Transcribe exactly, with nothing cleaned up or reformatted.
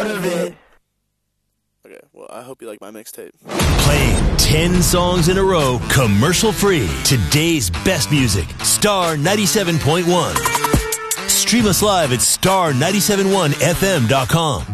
part of it. Okay, well, I hope you like my mixtape. Playing ten songs in a row, commercial-free. Today's best music, Star ninety-seven point one. Stream us live at star nine seven one f m dot com.